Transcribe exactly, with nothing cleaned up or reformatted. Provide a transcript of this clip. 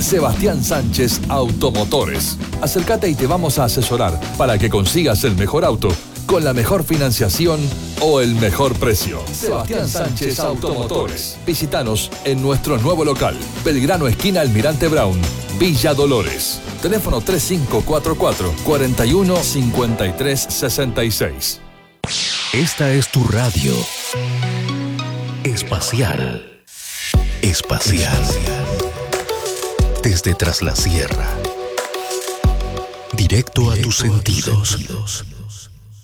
Sebastián Sánchez Automotores. Acércate y te vamos a asesorar para que consigas el mejor auto con la mejor financiación o el mejor precio. Sebastián Sánchez Automotores. Visítanos en nuestro nuevo local, Belgrano esquina Almirante Brown, Villa Dolores. Teléfono tres cinco cuatro cuatro, cuatro uno cinco tres seis seis. Esta es tu radio. Espacial. Espacial. Desde Tras la Sierra. Directo a tus sentidos.